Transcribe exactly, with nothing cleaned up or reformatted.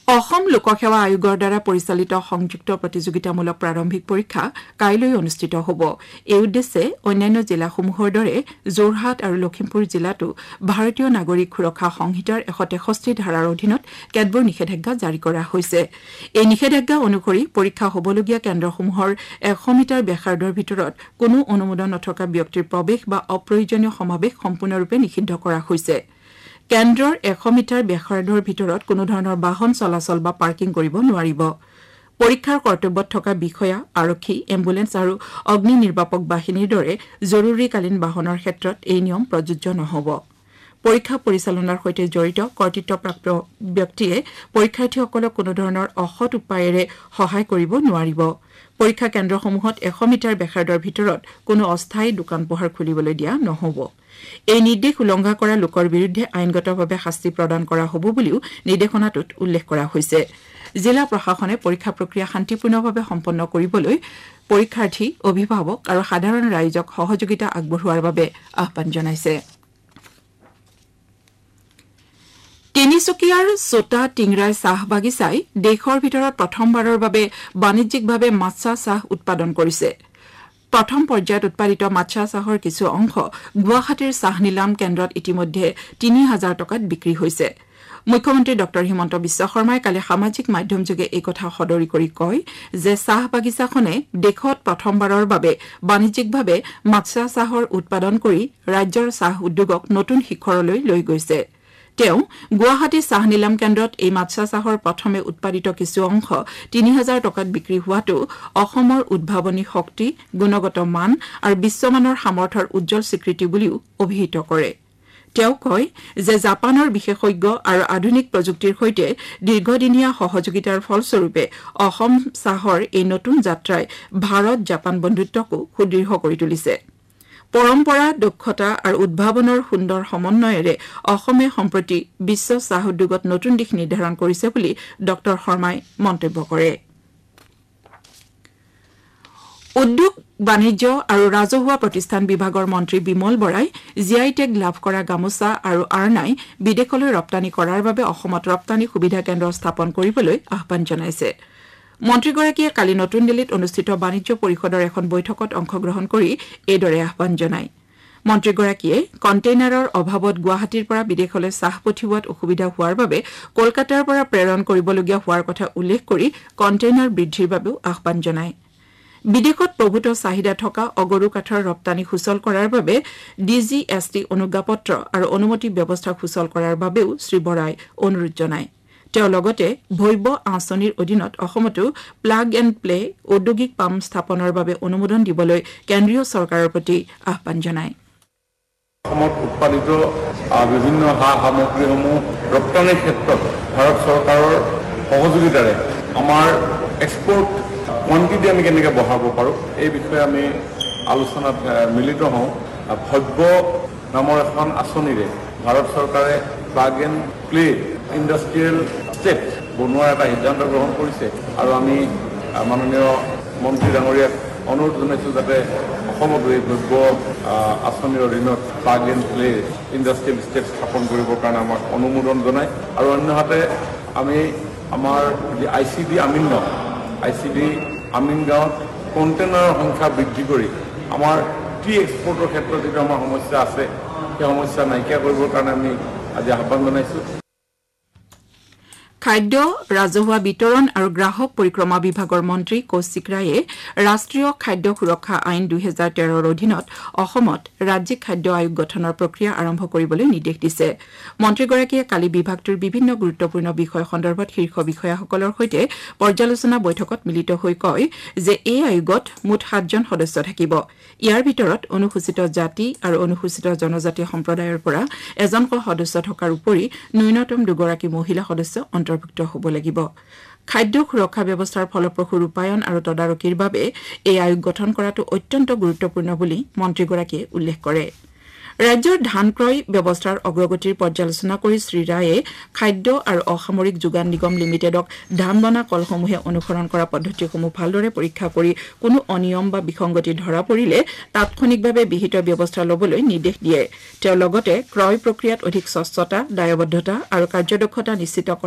অসম লোকসেৱা আয়োগৰ দ্বাৰা পৰিচালিত সংযুক্ত প্ৰতিযোগিতামূলক প্ৰাৰম্ভিক পৰীক্ষা কাইলৈ অনুষ্ঠিত হ'ব। এই উদ্দেশ্যে অন্যান্য জিলাসমূহৰ দৰে যোৰহাট আৰু লখিমপুৰ জিলাতো ভাৰতীয় নাগৰিক সুৰক্ষা সংহিতাৰ এশ তেষষ্ঠি ধাৰাৰ অধীনত কেতবোৰ নিষেধাজ্ঞা জাৰি কৰা হৈছে। এই নিষেধাজ্ঞা অনুসৰি পৰীক্ষা হ'বলগীয়া কেন্দ্ৰসমূহৰ এশ মিটাৰ ব্যাসাৰ্ধৰ ভিতৰত কোনো অনুমোদন নথকা ব্যক্তিৰ প্ৰৱেশ বা অপ্ৰয়োজনীয় সমাৱেশ সম্পূৰ্ণৰূপে নিষিদ্ধ কৰা হৈছে। কেন্দ্ৰৰ এশ মিটাৰ ব্যাসাৰ্ধৰ ভিতৰত কোনো ধৰণৰ বাহন চলাচল বা পাৰ্কিং কৰিব নোৱাৰিব। পৰীক্ষাৰ কৰ্তব্যত থকা বিষয়া, আৰক্ষী, এম্বুলেন্স আৰু অগ্নি নিৰ্বাপক বাহিনীৰ দৰে জৰুৰীকালীন বাহনৰ ক্ষেত্ৰত এই নিয়ম প্ৰযোজ্য নহ'ব। পৰীক্ষা পৰিচালনাৰ সৈতে জড়িত কৰ্তৃত্বপ্ৰাপ্ত ব্যক্তিয়ে পৰীক্ষাৰ্থীসকলক কোনো ধৰণৰ অসৎ উপায়েৰে সহায় কৰিব নোৱাৰিব। পৰীক্ষা কেন্দ্ৰসমূহত এশ মিটাৰ ব্যাসাৰ্ধৰ ভিতৰত কোনো অস্থায়ী দোকান পোহাৰ খুলিবলৈ দিয়া নহ'ব। এই নিৰ্দেশ উলংঘা কৰা লোকৰ বিৰুদ্ধে আইনগতভাৱে শাস্তি প্ৰদান কৰা হ'ব বুলিও নিৰ্দেশনাটোত উল্লেখ কৰা হৈছে। জিলা প্ৰশাসনে পৰীক্ষা প্ৰক্ৰিয়া শান্তিপূৰ্ণভাৱে সম্পন্ন কৰিবলৈ পৰীক্ষাৰ্থী, অভিভাৱক আৰু সাধাৰণ ৰাইজক সহযোগিতা আগবঢ়োৱাৰ বাবে আহ্বান জনাইছে। তিনিচুকীয়াৰ চোটা টিংৰাই চাহ বাগিচাই দেশৰ ভিতৰত প্ৰথমবাৰৰ বাবে বাণিজ্যিকভাৱে মাছা চাহ উৎপাদন কৰিছে। প্ৰথম পৰ্যায়ত উৎপাদিত মাছা চাহৰ কিছু অংশ গুৱাহাটীৰ চাহ নিলাম কেন্দ্ৰত ইতিমধ্যে তিনি হাজাৰ টকাত বিক্ৰী হৈছে। মুখ্যমন্ত্ৰী ডঃ হিমন্ত বিশ্ব শৰ্মাই কালি সামাজিক মাধ্যমযোগে এই কথা সদৰি কৰি কয় যে চাহ বাগিচাখনে দেশত প্ৰথমবাৰৰ বাবে বাণিজ্যিকভাৱে মাছা চাহৰ উৎপাদন কৰি ৰাজ্যৰ চাহ উদ্যোগক নতুন শিখৰলৈ লৈ গৈছে। তেওঁ গুৱাহাটী চাহ নিলাম কেন্দ্ৰত এই মাছা চাহৰ প্ৰথমে উৎপাদিত কিছু অংশ তিনি হাজাৰ টকাত বিক্ৰী হোৱাটো অসমৰ উদ্ভাৱনী শক্তি, গুণগত মান আৰু বিশ্বমানৰ সামৰ্থ্যৰ উজ্জ্বল স্বীকৃতি বুলিও অভিহিত কৰে। তেওঁ কয় যে জাপানৰ বিশেষজ্ঞ আৰু আধুনিক প্ৰযুক্তিৰ সৈতে দীৰ্ঘদিনীয়া সহযোগিতাৰ ফলস্বৰূপে অসম চাহৰ এই নতুন যাত্ৰাই ভাৰত জাপান বন্ধুত্বকো সুদৃঢ় কৰি তুলিছে। পৰম্পৰা, দক্ষতা আৰু উদ্ভাৱনৰ সুন্দৰ সমন্বয়েৰে অসমে সম্প্ৰতি বিশ্ব চাহ উদ্যোগত নতুন দিশ নিৰ্ধাৰণ কৰিছে বুলি ডঃ শৰ্মাই মন্তব্য কৰে। উদ্যোগ, বাণিজ্য আৰু ৰাজহুৱা প্ৰতিষ্ঠান বিভাগৰ মন্ত্ৰী বিমল বৰাই জি আই টেগ লাভ কৰা গামোচা আৰু আৰনাই বিদেশলৈ ৰপ্তানি কৰাৰ বাবে অসমত ৰপ্তানি সুবিধা কেন্দ্ৰ স্থাপন কৰিবলৈ আহ্বান জনাইছে। মন্ত্ৰীগৰাকীয়ে কালি নতুন দিল্লীত অনুষ্ঠিত বাণিজ্য পৰিষদৰ এখন বৈঠকত অংশগ্ৰহণ কৰি এইদৰে আহ্বান জনায়। মন্ত্ৰীগৰাকীয়ে কণ্টেইনাৰৰ অভাৱত গুৱাহাটীৰ পৰা বিদেশলৈ চাহ পঠিওৱাত অসুবিধা হোৱাৰ বাবে কলকাতাৰ পৰা প্ৰেৰণ কৰিবলগীয়া হোৱাৰ কথা উল্লেখ কৰি কণ্টেইনাৰ বৃদ্ধিৰ বাবেও আহ্বান জনায়। বিদেশত প্ৰভূত চাহিদা থকা অগৰু কাঠৰ ৰপ্তানি সুচল কৰাৰ বাবে ডি জি এছ টি অনুজ্ঞাপত্ৰ আৰু অনুমতি ব্যৱস্থা সুচল কৰাৰ বাবেও শ্ৰীবৰাই অনুৰোধ জনায়। তেওঁ লগতে ভৈৱ আঁচনিৰ অধীনত অসমতো প্লাগ এণ্ড প্লে ঔদ্যোগিক পাম্প স্থাপনৰ বাবে অনুমোদন দিবলৈ কেন্দ্ৰীয় চৰকাৰৰ প্ৰতি আহ্বান জনায়। অসমত উৎপাদিত বিভিন্ন সা সামগ্ৰীসমূহ ৰপ্তানিৰ ক্ষেত্ৰত ভাৰত চৰকাৰৰ সহযোগিতাৰে আমাৰ এক্সপৰ্ট কোৱান্টিটি আমি কেনেকৈ বঢ়াব পাৰোঁ এই বিষয়ে আমি আলোচনাত মিলিত হওঁ। ভব্য নামৰ এখন আঁচনিৰে ভাৰত চৰকাৰে plug and play industrial state বনোৱাৰ এটা সিদ্ধান্ত গ্ৰহণ কৰিছে আৰু আমি মাননীয় মন্ত্ৰী ডাঙৰীয়াক অনুৰোধ জনাইছোঁ যাতে অসমত এই ভব্য আঁচনিৰ অধীনত plug and play industrial state স্থাপন কৰিবৰ কাৰণে আমাক অনুমোদন জনায়। আৰু অন্যহাতে আমি আমাৰ যি আই চি ডি আমিন গাঁও আই চি ডি আমিন গাঁৱত কণ্টেইনাৰৰ সংখ্যা বৃদ্ধি কৰি আমাৰ টি এক্সপৰ্টৰ ক্ষেত্ৰত যিটো আমাৰ সমস্যা আছে সেই সমস্যা নাইকিয়া কৰিবৰ কাৰণে আমি আজি আহ্বান জনাইছোঁ। খাদ্য, ৰাজহুৱা বিতৰণ আৰু গ্ৰাহক পৰিক্ৰমা বিভাগৰ মন্ত্ৰী কৌশিক ৰায়ে ৰাষ্ট্ৰীয় খাদ্য সুৰক্ষা আইন দুহেজাৰ তেৰৰ অধীনত অসমত ৰাজ্যিক খাদ্য আয়োগ গঠনৰ প্ৰক্ৰিয়া আৰম্ভ কৰিবলৈ নিৰ্দেশ দিছে। মন্ত্ৰীগৰাকীয়ে কালি বিভাগটোৰ বিভিন্ন গুৰুত্বপূৰ্ণ বিষয় সন্দৰ্ভত শীৰ্ষ বিষয়াসকলৰ সৈতে পৰ্যালোচনা বৈঠকত মিলিত হৈ কয় যে এই আয়োগত মুঠ সাতজন সদস্য থাকিব। ইয়াৰ ভিতৰত অনুসূচিত জাতি আৰু অনুসূচিত জনজাতি সম্প্ৰদায়ৰ পৰা এজনকৈ সদস্য থকাৰ উপৰি ন্যূনতম দুগৰাকী মহিলা সদস্য অন্তৰ্ভুক্ত হ'ব লাগিব। খাদ্য সুৰক্ষা ব্যৱস্থাৰ ফলপ্ৰসূ ৰূপায়ণ আৰু তদাৰকীৰ বাবে এই আয়োগ গঠন কৰাটো অত্যন্ত গুৰুত্বপূৰ্ণ বুলি মন্ত্ৰীগৰাকীয়ে উল্লেখ কৰে। ৰাজ্যৰ ধান ক্ৰয় ব্যৱস্থাৰ অগ্ৰগতিৰ পৰ্যালোচনা কৰি শ্ৰীৰায়ে খাদ্য আৰু অসামৰিক যোগান নিগম লিমিটেডক ধান বনা কলসমূহে অনুসৰণ কৰা পদ্ধতিসমূহ ভালদৰে পৰীক্ষা কৰি কোনো অনিয়ম বা বিসংগতি ধৰা পৰিলে তাৎক্ষণিকভাৱে বিহিত ব্যৱস্থা ল'বলৈ নিৰ্দেশ দিয়ে। তেওঁ লগতে ক্ৰয় প্ৰক্ৰিয়াত অধিক স্বচ্ছতা, দায়বদ্ধতা আৰু কাৰ্যদক্ষতা নিশ্চিত